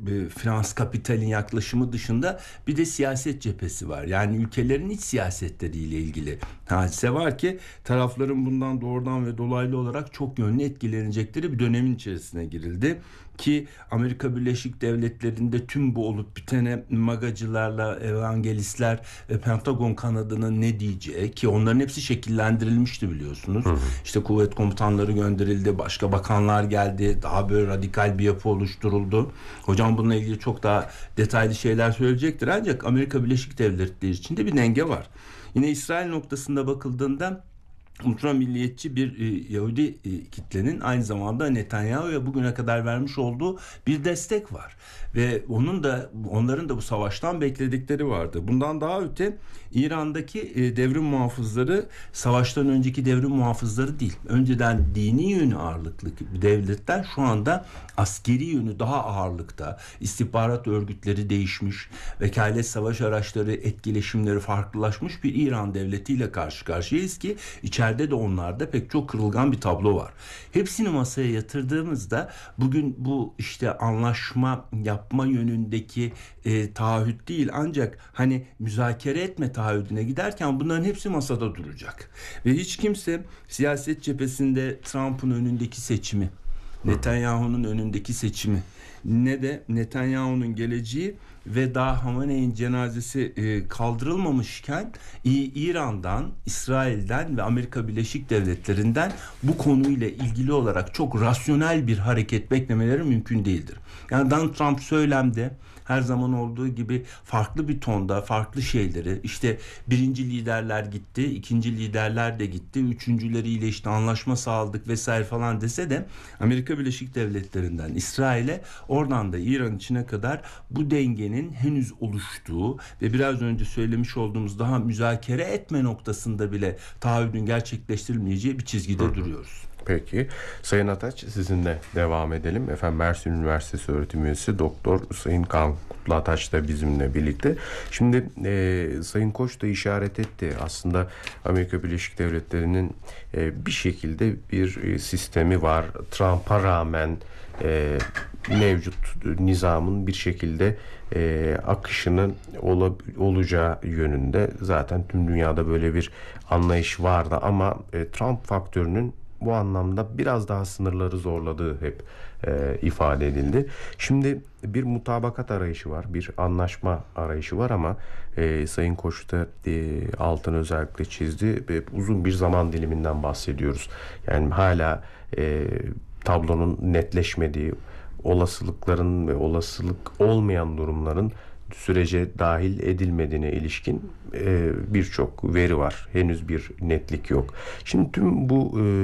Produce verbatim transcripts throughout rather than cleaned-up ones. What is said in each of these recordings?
e, finans kapitalin yaklaşımı dışında bir de siyaset cephesi var. Yani ülkelerin iç siyasetleriyle ilgili hadise var ki tarafların bundan doğrudan ve dolaylı olarak çok yönlü etkilenecekleri bir dönemin içerisine girildi. Ki Amerika Birleşik Devletleri'nde tüm bu olup bitene magacılarla evangelistler ve Pentagon kanadının ne diyeceği, ki onların hepsi şekillendirilmişti biliyorsunuz. Hı hı. İşte kuvvet komutanları gönderildi, başka bakanlar geldi, daha böyle radikal bir yapı oluşturuldu. Hocam bununla ilgili çok daha detaylı şeyler söyleyecektir. Ancak Amerika Birleşik Devletleri içinde bir denge var. Yine İsrail noktasında bakıldığında ultra milliyetçi bir e, Yahudi e, kitlenin aynı zamanda Netanyahu'ya bugüne kadar vermiş olduğu bir destek var. Ve onun da onların da bu savaştan bekledikleri vardı. Bundan daha öte İran'daki e, devrim muhafızları savaştan önceki devrim muhafızları değil. Önceden dini yönü ağırlıklı devletler şu anda askeri yönü daha ağırlıkta. İstihbarat örgütleri değişmiş, vekalet savaş araçları etkileşimleri farklılaşmış bir İran devletiyle karşı karşıyayız ki içeride de onlarda pek çok kırılgan bir tablo var. Hepsini masaya yatırdığımızda bugün bu işte anlaşma yapma yönündeki e, taahhüt değil, ancak hani müzakere etme taahhüdüne giderken bunların hepsi masada duracak. Ve hiç kimse siyaset cephesinde Trump'ın önündeki seçimi, Netanyahu'nun önündeki seçimi, ne de Netanyahu'nun geleceği ve daha Hamenei'nin cenazesi e, kaldırılmamışken İran'dan, İsrail'den ve Amerika Birleşik Devletleri'nden bu konuyla ilgili olarak çok rasyonel bir hareket beklemeleri mümkün değildir. Yani Donald Trump söylemde her zaman olduğu gibi farklı bir tonda farklı şeyleri, işte birinci liderler gitti, ikinci liderler de gitti, üçüncüleriyle işte anlaşma sağladık vesaire falan dese de Amerika Birleşik Devletleri'nden İsrail'e, oradan da İran içine kadar bu dengenin henüz oluştuğu ve biraz önce söylemiş olduğumuz daha müzakere etme noktasında bile taahhüdün gerçekleştirilmeyeceği bir çizgide Hı. duruyoruz. Peki. Sayın Ataç, sizinle devam edelim. Efendim, Mersin Üniversitesi öğretim üyesi Doktor Sayın Kaan Kutlu Ataç da bizimle birlikte. Şimdi e, Sayın Koç da işaret etti. Aslında Amerika Birleşik Devletleri'nin e, bir şekilde bir e, sistemi var. Trump'a rağmen e, mevcut nizamın bir şekilde e, akışının ola, olacağı yönünde. Zaten tüm dünyada böyle bir anlayış vardı ama e, Trump faktörünün bu anlamda biraz daha sınırları zorladığı hep e, ifade edildi. Şimdi bir mutabakat arayışı var, bir anlaşma arayışı var ama e, Sayın Koç da e, altını özellikle çizdi ve uzun bir zaman diliminden bahsediyoruz. Yani hala e, tablonun netleşmediği, olasılıkların ve olasılık olmayan durumların sürece dahil edilmediğine ilişkin e, birçok veri var. Henüz bir netlik yok. Şimdi tüm bu e,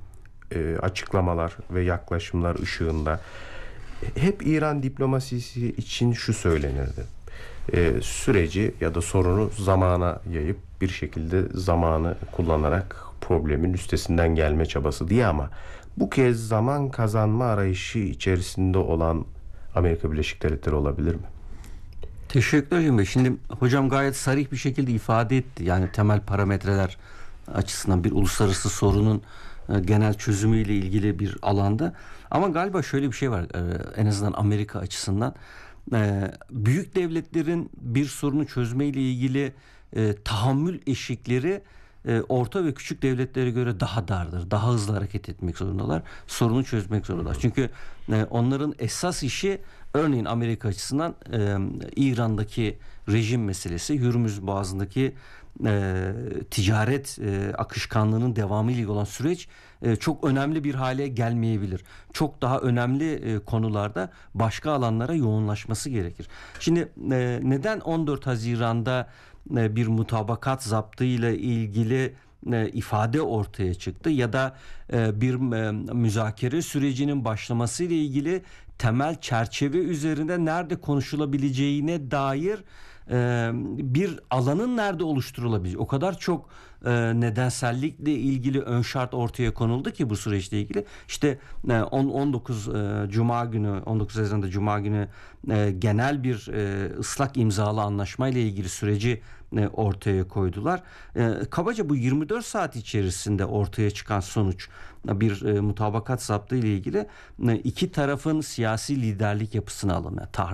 e, açıklamalar ve yaklaşımlar ışığında hep İran diplomasisi için şu söylenirdi. E, süreci ya da sorunu zamana yayıp bir şekilde zamanı kullanarak problemin üstesinden gelme çabası diye, ama bu kez zaman kazanma arayışı içerisinde olan Amerika Birleşik Devletleri olabilir mi? Teşekkür ederim Bey. Şimdi hocam gayet sarih bir şekilde ifade etti. Yani temel parametreler açısından bir uluslararası sorunun e, genel çözümüyle ilgili bir alanda. Ama galiba şöyle bir şey var, e, en azından Amerika açısından. E, büyük devletlerin bir sorunu çözmeyle ilgili e, tahammül eşikleri e, orta ve küçük devletlere göre daha dardır. Daha hızlı hareket etmek zorundalar. Sorunu çözmek zorundalar. Çünkü e, onların esas işi, örneğin Amerika açısından e, İran'daki rejim meselesi, Hürmüz Boğazı'ndaki e, ticaret e, akışkanlığının devamı ile olan süreç e, çok önemli bir hale gelmeyebilir. Çok daha önemli e, konularda başka alanlara yoğunlaşması gerekir. Şimdi e, neden on dört Haziran'da e, bir mutabakat zaptıyla ilgili e, ifade ortaya çıktı ya da e, bir e, müzakere sürecinin başlaması ile ilgili temel çerçeve üzerinde nerede konuşulabileceğine dair e, bir alanın nerede oluşturulabileceği, o kadar çok e, nedensellikle ilgili ön şart ortaya konuldu ki bu süreçle ilgili. İşte e, on dokuz e, Cuma günü, on dokuz Haziran'da Cuma günü e, genel bir e, ıslak imzalı anlaşma ile ilgili süreci e, ortaya koydular. E, kabaca bu yirmi dört saat içerisinde ortaya çıkan sonuç, bir e, mutabakat zaptı ile ilgili e, iki tarafın siyasi liderlik yapısını alın. Yani